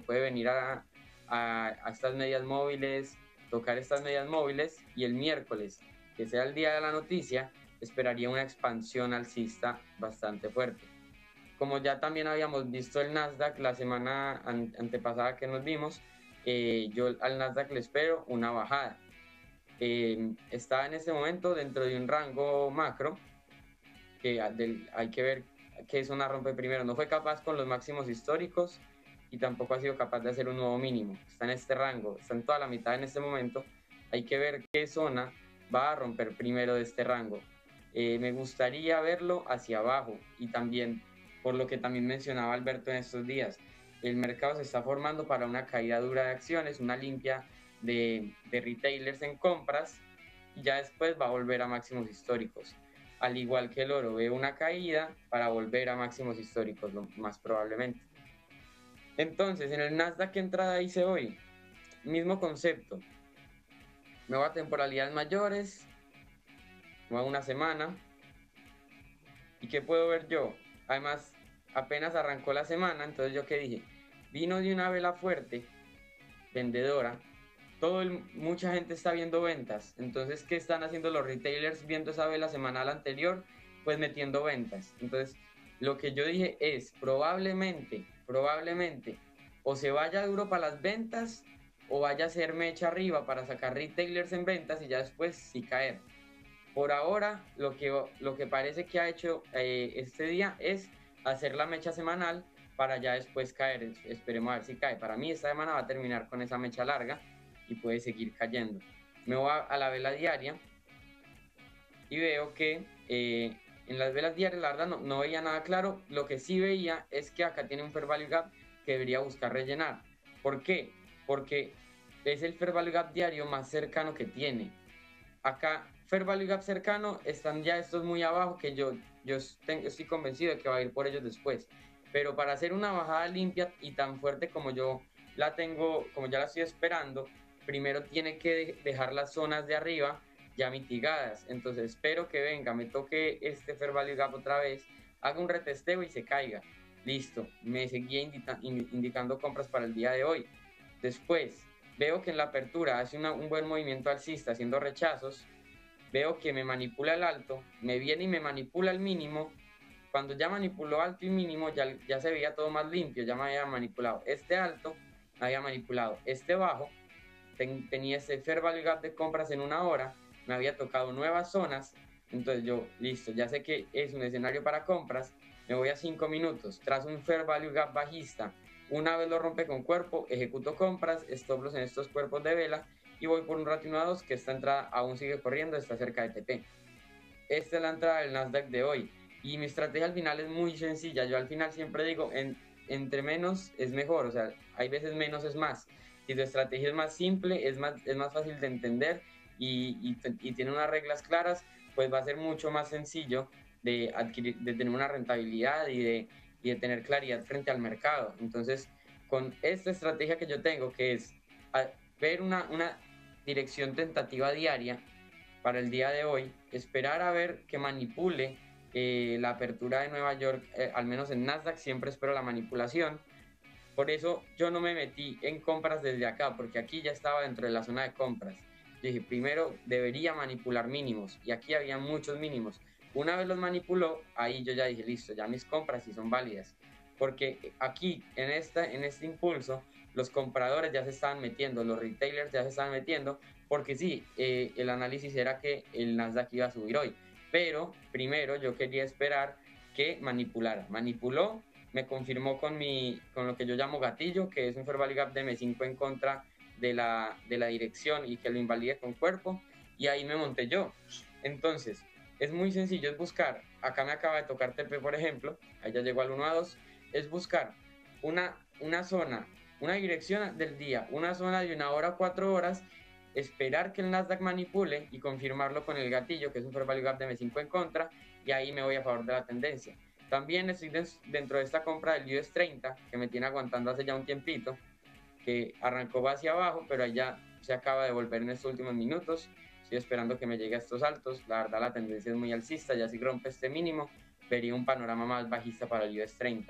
puede venir a estas medias móviles, tocar estas medias móviles, y el miércoles, que sea el día de la noticia, esperaría una expansión alcista bastante fuerte. Como ya también habíamos visto el Nasdaq la semana antepasada que nos vimos, yo al Nasdaq le espero una bajada. Está en este momento dentro de un rango macro que hay que ver qué zona rompe primero. No fue capaz con los máximos históricos y tampoco ha sido capaz de hacer un nuevo mínimo. Está en este rango, está en toda la mitad en este momento. Hay que ver qué zona va a romper primero de este rango. Me gustaría verlo hacia abajo, y también, por lo que también mencionaba Alberto en estos días, el mercado se está formando para una caída dura de acciones, una limpia de retailers en compras, y ya después va a volver a máximos históricos. Al igual que el oro, ve una caída para volver a máximos históricos, lo más probablemente. Entonces, en el Nasdaq, ¿qué entrada hice hoy? Mismo concepto. Me voy a temporalidades mayores, me voy a una semana. ¿Y qué puedo ver yo? Además, apenas arrancó la semana, entonces yo qué dije, vino de una vela fuerte, vendedora, mucha gente está viendo ventas. Entonces, ¿qué están haciendo los retailers viendo esa vela semanal anterior? Pues metiendo ventas. Entonces, lo que yo dije es, probablemente, o se vaya duro para las ventas, o vaya a ser mecha arriba para sacar retailers en ventas y ya después sí caer. Por ahora, lo que parece que ha hecho este día es hacer la mecha semanal para ya después caer. Esperemos a ver si cae. Para mí esta semana va a terminar con esa mecha larga y puede seguir cayendo. Me voy a la vela diaria y veo que en las velas diarias, la verdad, no veía nada claro. Lo que sí veía es que acá tiene un Fair Value Gap que debería buscar rellenar. ¿Por qué? Porque es el Fair Value Gap diario más cercano que tiene. Acá, Fair Value Gap cercano, están ya estos muy abajo, que yo estoy convencido de que va a ir por ellos después. Pero para hacer una bajada limpia y tan fuerte como yo la tengo, como ya la estoy esperando, primero tiene que dejar las zonas de arriba ya mitigadas. Entonces espero que venga, me toque este Fair Value Gap otra vez, haga un retesteo y se caiga. Listo, me seguía indicando compras para el día de hoy. Después, veo que en la apertura hace un buen movimiento alcista haciendo rechazos. Veo que me manipula el alto, me viene y me manipula el mínimo. Cuando ya manipuló alto y mínimo, ya se veía todo más limpio. Ya me había manipulado este alto, me había manipulado este bajo. Tenía ese Fair Value Gap de compras en una hora, me había tocado nuevas zonas. Entonces yo, listo, ya sé que es un escenario para compras. Me voy a 5 minutos tras un Fair Value Gap bajista. Una vez lo rompe con cuerpo, ejecuto compras, stop loss en estos cuerpos de vela y voy por un ratio 1 a 2, que esta entrada aún sigue corriendo, está cerca de TP. Esta es la entrada del Nasdaq de hoy, y mi estrategia al final es muy sencilla. Yo al final siempre digo, entre menos es mejor, o sea, hay veces menos es más. Si tu estrategia es más simple, es más fácil de entender, y tiene unas reglas claras, pues va a ser mucho más sencillo de tener una rentabilidad y de tener claridad frente al mercado. Entonces, con esta estrategia que yo tengo, que es ver una dirección tentativa diaria para el día de hoy, esperar a ver que manipule la apertura de Nueva York, al menos en Nasdaq siempre espero la manipulación. Por eso yo no me metí en compras desde acá, porque aquí ya estaba dentro de la zona de compras. Yo dije, primero debería manipular mínimos, y aquí había muchos mínimos. Una vez los manipuló, ahí yo ya dije, listo, ya mis compras sí son válidas. Porque aquí, en este impulso, los compradores ya se estaban metiendo, los retailers ya se estaban metiendo, porque sí, el análisis era que el Nasdaq iba a subir hoy. Pero primero yo quería esperar que manipulara. Manipuló, me confirmó con lo que yo llamo gatillo, que es un Fair Value Gap de M5 en contra de la dirección, y que lo invalide con cuerpo, y ahí me monté yo. Entonces, es muy sencillo, es buscar, acá me acaba de tocar TP, por ejemplo, ahí ya llegó al 1 a 2, es buscar una zona, una dirección del día, una zona de 1 hora, 4 horas, esperar que el Nasdaq manipule y confirmarlo con el gatillo, que es un Fair Value Gap de M5 en contra, y ahí me voy a favor de la tendencia. También estoy dentro de esta compra del US 30, que me tiene aguantando hace ya un tiempito, que arrancó hacia abajo, pero ya se acaba de volver en estos últimos minutos. Estoy esperando que me llegue a estos altos. La verdad, la tendencia es muy alcista. Ya si rompe este mínimo, vería un panorama más bajista para el US 30.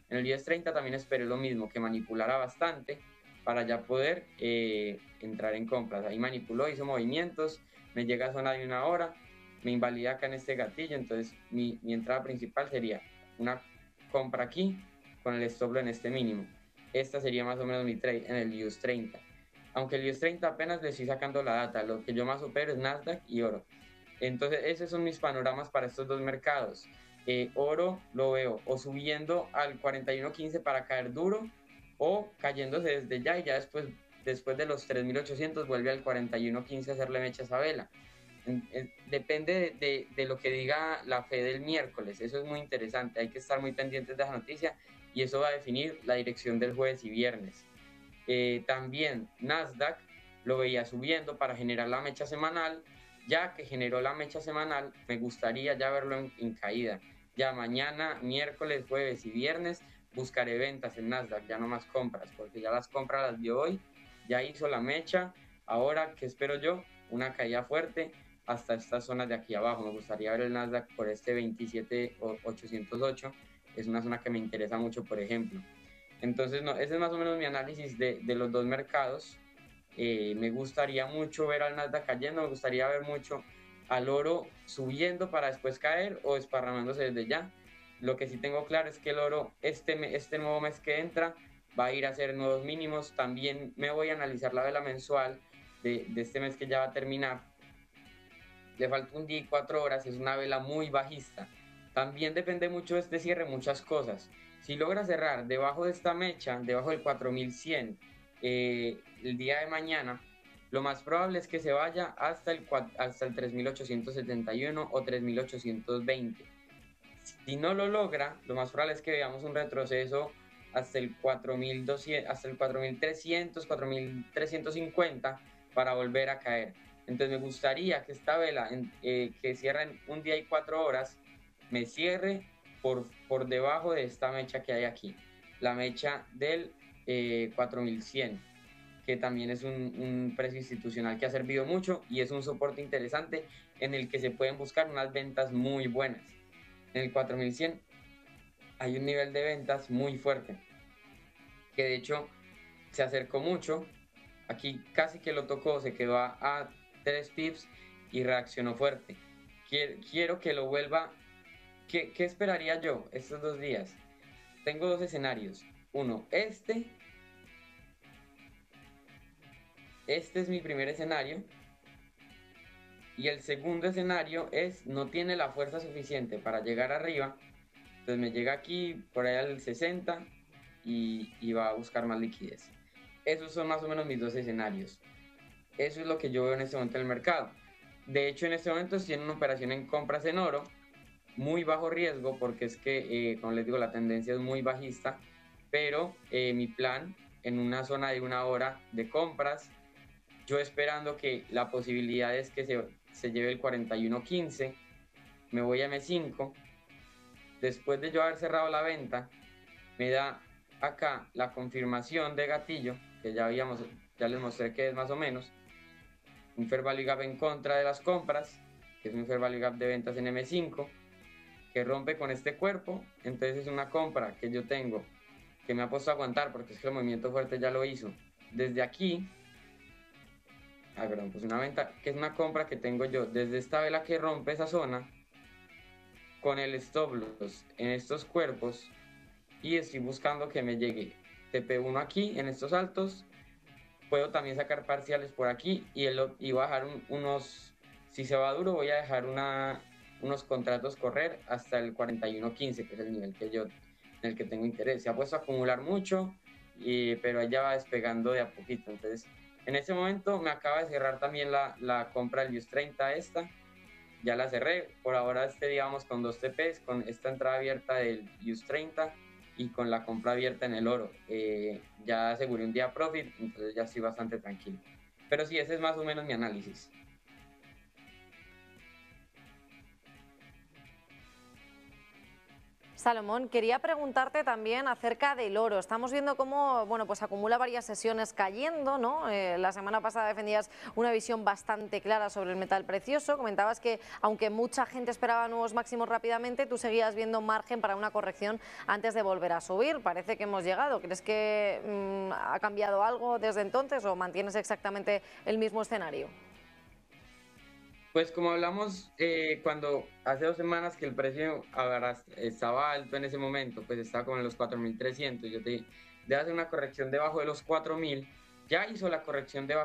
En el US 30 también esperé lo mismo, que manipulara bastante para ya poder entrar en compras. Ahí manipuló, hizo movimientos, me llega a zona de 1 hora, me invalida acá en este gatillo, entonces mi entrada principal sería una compra aquí con el stop loss en este mínimo. Esta sería más o menos mi trade en el US 30. Aunque el US 30 apenas le estoy sacando la data, lo que yo más opero es Nasdaq y oro. Entonces esos son mis panoramas para estos dos mercados. Oro lo veo o subiendo al 41.15 para caer duro, o cayéndose desde ya y ya después de los 3.800 vuelve al 41.15 a hacerle mecha a esa vela. Depende de lo que diga la Fed del miércoles. Eso es muy interesante, hay que estar muy pendientes de esa noticia y eso va a definir la dirección del jueves y viernes. También Nasdaq lo veía subiendo para generar la mecha semanal. Ya que generó la mecha semanal, me gustaría ya verlo en caída. Ya mañana, miércoles, jueves y viernes buscaré ventas en Nasdaq, ya no más compras, porque ya las compras las dio hoy, ya hizo la mecha. Ahora, ¿qué espero yo? Una caída fuerte hasta estas zonas de aquí abajo. Me gustaría ver el Nasdaq por este 27.808, es una zona que me interesa mucho, por ejemplo. Entonces, no, ese es más o menos mi análisis de los dos mercados. Me gustaría mucho ver al Nasdaq cayendo, me gustaría ver mucho al oro subiendo para después caer o desparramándose desde ya. Lo que sí tengo claro es que el oro, este nuevo mes que entra, va a ir a hacer nuevos mínimos. También me voy a analizar la vela mensual de este mes que ya va a terminar. Le falta un día y 4 horas, es una vela muy bajista. También depende mucho de este cierre, muchas cosas. Si logra cerrar debajo de esta mecha, debajo del 4100, el día de mañana, lo más probable es que se vaya hasta el 3871 o 3820. Si no lo logra, lo más probable es que veamos un retroceso hasta el 4200, hasta el 4300, 4350 para volver a caer. Entonces me gustaría que esta vela que cierra en un día y 4 horas me cierre por debajo de esta mecha que hay aquí, la mecha del 4100, que también es un precio institucional que ha servido mucho y es un soporte interesante en el que se pueden buscar unas ventas muy buenas. En el 4100 hay un nivel de ventas muy fuerte, que de hecho se acercó mucho. Aquí casi que lo tocó, se quedó a 3 pips y reaccionó fuerte. Quiero que lo vuelva. ¿Qué esperaría yo estos 2 días? Tengo 2 escenarios. Uno, este es mi primer escenario. Y el segundo escenario es, no tiene la fuerza suficiente para llegar arriba. Entonces me llega aquí, por ahí al 60 y va a buscar más liquidez. Esos son más o menos mis 2 escenarios. Eso es lo que yo veo en este momento en el mercado. De hecho, en este momento estoy en una operación en compras en oro, muy bajo riesgo, porque es que, como les digo, la tendencia es muy bajista, pero mi plan en una zona de 1 hora de compras, yo esperando que la posibilidad es que se lleve el 41.15, me voy a M5, después de yo haber cerrado la venta, me da acá la confirmación de gatillo, que ya les mostré que es más o menos, un fair value gap en contra de las compras, que es un fair value gap de ventas en M5, que rompe con este cuerpo. Entonces es una compra que yo tengo, que me ha puesto a aguantar, porque es que el movimiento fuerte ya lo hizo. Desde aquí, perdón, pues una venta, que es una compra que tengo yo, desde esta vela que rompe esa zona, con el stop loss en estos cuerpos, y estoy buscando que me llegue TP1 aquí, en estos altos. Puedo también sacar parciales por aquí y voy a dejar unos, si se va duro, voy a dejar unos contratos correr hasta el 41.15, que es el nivel en el que tengo interés. Se ha puesto a acumular mucho, pero ella va despegando de a poquito. Entonces, en este momento me acaba de cerrar también la compra del US 30 esta. Ya la cerré. Por ahora digamos, con 2 TPs, con esta entrada abierta del US 30 y con la compra abierta en el oro. Ya aseguré un día profit, entonces ya estoy bastante tranquilo. Pero sí, ese es más o menos mi análisis. Salomón, quería preguntarte también acerca del oro. Estamos viendo cómo, bueno, pues acumula varias sesiones cayendo, ¿no? La semana pasada defendías una visión bastante clara sobre el metal precioso. Comentabas que, aunque mucha gente esperaba nuevos máximos rápidamente, tú seguías viendo margen para una corrección antes de volver a subir. Parece que hemos llegado. ¿Crees que ha cambiado algo desde entonces o mantienes exactamente el mismo escenario? Pues como hablamos cuando hace 2 semanas que el precio estaba alto en ese momento, pues estaba como en los 4.300, yo te dije, debe hacer una corrección debajo de los 4.000, ya hizo la corrección debajo